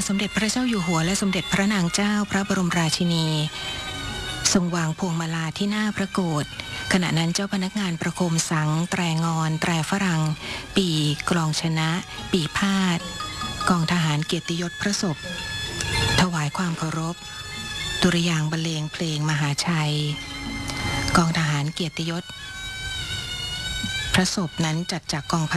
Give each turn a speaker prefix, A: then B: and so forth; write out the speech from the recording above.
A: สมเด็จพระเจ้าอยู่หัวและสมเด็จพระนางเจ้าพระบรมราชินีทรงวางพวงมาลาที่หน้าพระโกฐขณะนั้นเจ้าพนักงานประโคมสังแตรงอนแตรฝรั่งปีกลองชนะปีพาดกองทหารเกียรติยศพระศพถวายความเคารพดุริยางค์บรรเลงเพลงมหาชัยกองทหารเกียรติยศพระศพนั้นจัดจากกอง